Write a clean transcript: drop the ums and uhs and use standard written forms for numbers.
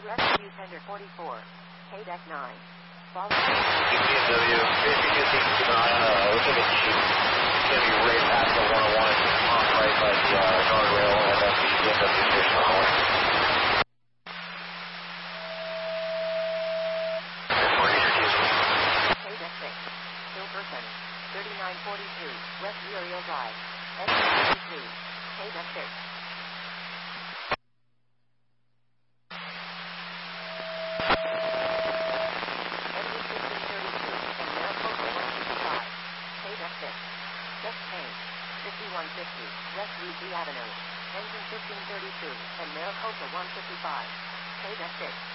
Rescue Tender 44. KDEC 9. Follow. BMW, basically just keep an eye on looks like a Jeep. It's going to be right past the 101 on right by the guardrail, and that's the BMW station on the way. KDEC 6. Silverton. 3942. West Muriel Drive. S23. KDEC 6. Just change. 5150, West UG Avenue. Engine 1532, and Maricopa 155. KDEC 6.